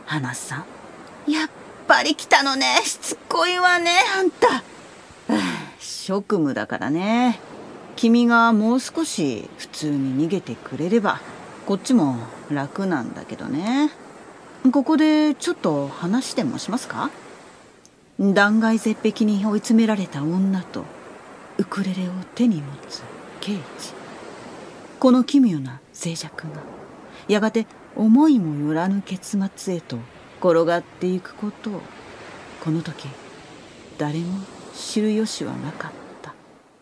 花さん、やっぱり来たのね。しつこいわね、あんた。職務だからね。君がもう少し普通に逃げてくれればこっちも楽なんだけどね。ここでちょっと話でもしますか？断崖絶壁に追い詰められた女とウクレレを手に持つ刑事。この奇妙な静寂がやがて思いもよらぬ結末へと転がっていくことをこの時誰も知る由はなかった。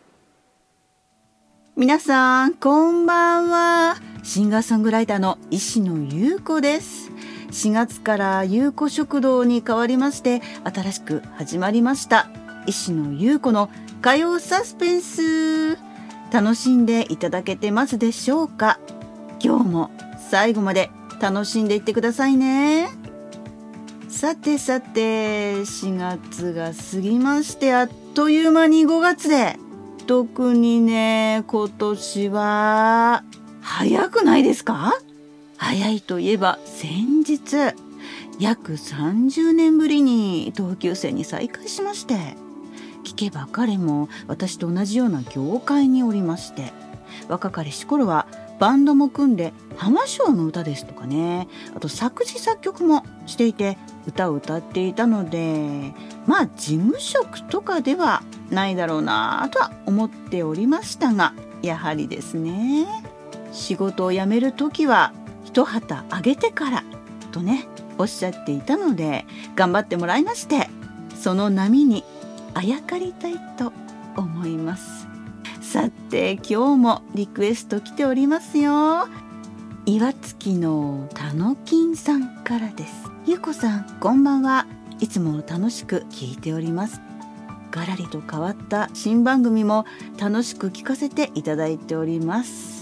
皆さんこんばんは。シンガーソングライターの石野優子です。4月から優子食堂に変わりまして新しく始まりました石野優子の歌謡サスペンス。楽しんでいただけてますでしょうか？今日も最後まで楽しんでいってくださいね。さて4月が過ぎましてあっという間に5月で、特にね今年は早くないですか？早いといえば先日約30年ぶりに同級生に再会しまして、聞けば彼も私と同じような業界におりまして、若かりし頃はバンドも組んで浜省の歌ですとかね、あと作詞作曲もしていて歌を歌っていたので、まあ事務職とかではないだろうなとは思っておりましたが、やはりですね、仕事を辞める時は一旗あげてからとねおっしゃっていたので、頑張ってもらいまして、その波にあやかりたいと思います。さて今日もリクエスト来ておりますよ。岩槻のたのきんさんからです。ゆうこさんこんばんは。いつも楽しく聞いております。ガラリと変わった新番組も楽しく聞かせていただいております。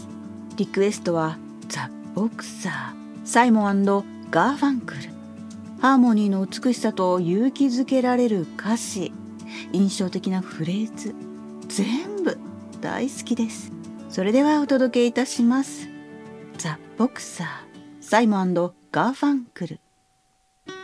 リクエストはザ・ボクサー、サイモン&ガーファンクル。ハーモニーの美しさと勇気づけられる歌詞、印象的なフレーズ、全部大好きです。それではお届けいたします。ザ・ボクサー、サイモン&ガーファンクル。